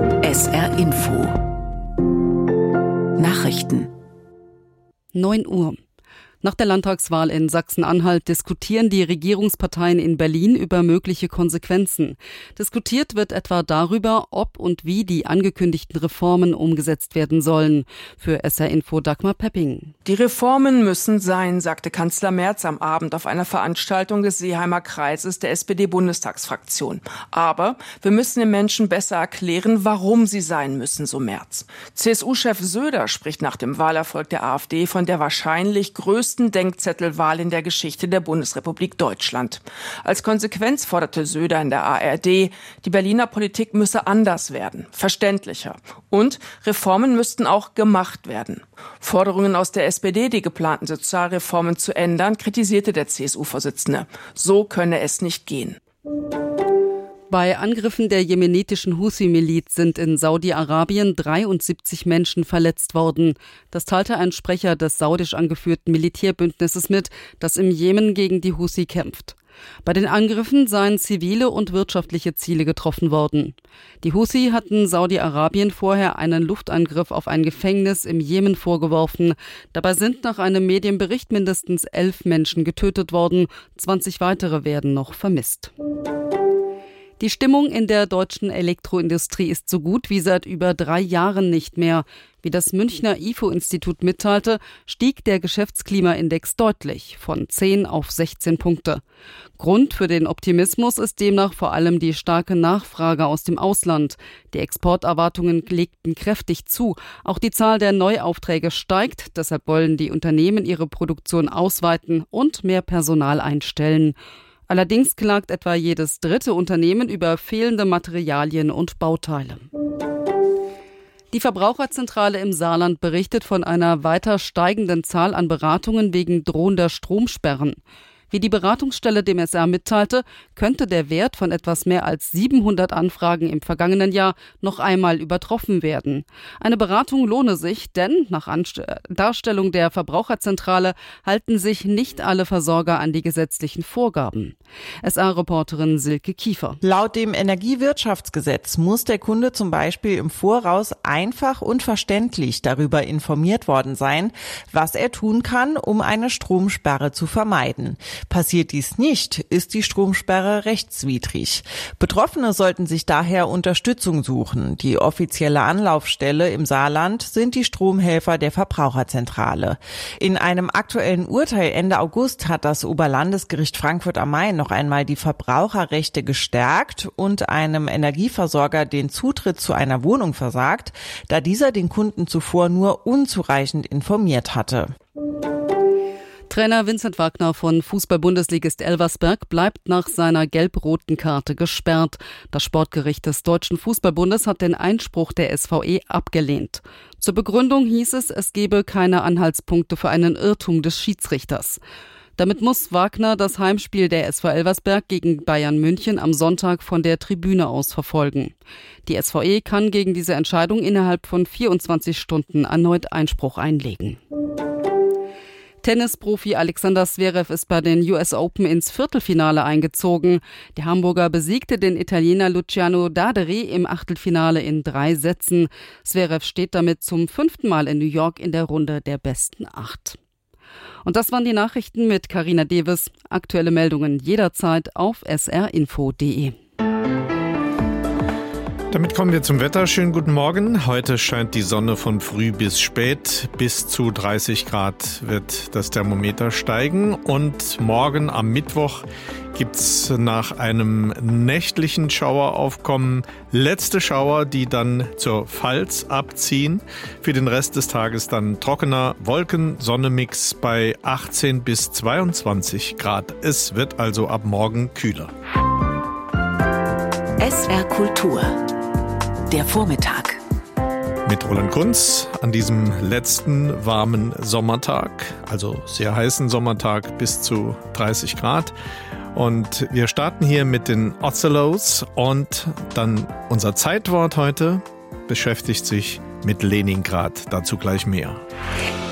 SR Info Nachrichten 9 Uhr. Nach der Landtagswahl in Sachsen-Anhalt diskutieren die Regierungsparteien in Berlin über mögliche Konsequenzen. Diskutiert wird etwa darüber, ob und wie die angekündigten Reformen umgesetzt werden sollen. Für SR Info Dagmar Pepping. Die Reformen müssen sein, sagte Kanzler Merz am Abend auf einer Veranstaltung des Seeheimer Kreises der SPD-Bundestagsfraktion. Aber wir müssen den Menschen besser erklären, warum sie sein müssen, so Merz. CSU-Chef Söder spricht nach dem Wahlerfolg der AfD von der wahrscheinlich größten Denkzettelwahl in der Geschichte der Bundesrepublik Deutschland. Als Konsequenz forderte Söder in der ARD, die Berliner Politik müsse anders werden, verständlicher. Und Reformen müssten auch gemacht werden. Forderungen aus der SPD, die geplanten Sozialreformen zu ändern, kritisierte der CSU-Vorsitzende. So könne es nicht gehen. Bei Angriffen der jemenitischen Huthi-Miliz sind in Saudi-Arabien 73 Menschen verletzt worden. Das teilte ein Sprecher des saudisch angeführten Militärbündnisses mit, das im Jemen gegen die Huthi kämpft. Bei den Angriffen seien zivile und wirtschaftliche Ziele getroffen worden. Die Huthi hatten Saudi-Arabien vorher einen Luftangriff auf ein Gefängnis im Jemen vorgeworfen. Dabei sind nach einem Medienbericht mindestens 11 Menschen getötet worden. 20 weitere werden noch vermisst. Die Stimmung in der deutschen Elektroindustrie ist so gut wie seit über 3 Jahren nicht mehr. Wie das Münchner IFO-Institut mitteilte, stieg der Geschäftsklimaindex deutlich von 10 auf 16 Punkte. Grund für den Optimismus ist demnach vor allem die starke Nachfrage aus dem Ausland. Die Exporterwartungen legten kräftig zu. Auch die Zahl der Neuaufträge steigt. Deshalb wollen die Unternehmen ihre Produktion ausweiten und mehr Personal einstellen. Allerdings klagt etwa jedes 3. Unternehmen über fehlende Materialien und Bauteile. Die Verbraucherzentrale im Saarland berichtet von einer weiter steigenden Zahl an Beratungen wegen drohender Stromsperren. Wie die Beratungsstelle dem SR mitteilte, könnte der Wert von etwas mehr als 700 Anfragen im vergangenen Jahr noch einmal übertroffen werden. Eine Beratung lohne sich, denn nach Darstellung der Verbraucherzentrale halten sich nicht alle Versorger an die gesetzlichen Vorgaben. SR-Reporterin Silke Kiefer. Laut dem Energiewirtschaftsgesetz muss der Kunde zum Beispiel im Voraus einfach und verständlich darüber informiert worden sein, was er tun kann, um eine Stromsperre zu vermeiden. Passiert dies nicht, ist die Stromsperre rechtswidrig. Betroffene sollten sich daher Unterstützung suchen. Die offizielle Anlaufstelle im Saarland sind die Stromhelfer der Verbraucherzentrale. In einem aktuellen Urteil Ende August hat das Oberlandesgericht Frankfurt am Main noch einmal die Verbraucherrechte gestärkt und einem Energieversorger den Zutritt zu einer Wohnung versagt, da dieser den Kunden zuvor nur unzureichend informiert hatte. Trainer Vincent Wagner von Fußball-Bundesligist Elversberg bleibt nach seiner gelb-roten Karte gesperrt. Das Sportgericht des Deutschen Fußballbundes hat den Einspruch der SVE abgelehnt. Zur Begründung hieß es, es gebe keine Anhaltspunkte für einen Irrtum des Schiedsrichters. Damit muss Wagner das Heimspiel der SV Elversberg gegen Bayern München am Sonntag von der Tribüne aus verfolgen. Die SVE kann gegen diese Entscheidung innerhalb von 24 Stunden erneut Einspruch einlegen. Tennisprofi Alexander Zverev ist bei den US Open ins Viertelfinale eingezogen. Der Hamburger besiegte den Italiener Luciano Daderi im Achtelfinale in 3 Sätzen. Zverev steht damit zum 5. Mal in New York in der Runde der besten 8. Und das waren die Nachrichten mit Carina Deves. Aktuelle Meldungen jederzeit auf srinfo.de. Damit kommen wir zum Wetter. Schönen guten Morgen. Heute scheint die Sonne von früh bis spät. Bis zu 30 Grad wird das Thermometer steigen. Und morgen am Mittwoch gibt's nach einem nächtlichen Schaueraufkommen letzte Schauer, die dann zur Pfalz abziehen. Für den Rest des Tages dann trockener Wolken-Sonne-Mix bei 18 bis 22 Grad. Es wird also ab morgen kühler. SR Kultur. Der Vormittag. Mit Roland Kunz an diesem letzten warmen Sommertag, also sehr heißen Sommertag bis zu 30 Grad. Und wir starten hier mit den Othellos und dann unser Zeitwort heute beschäftigt sich mit Leningrad. Dazu gleich mehr.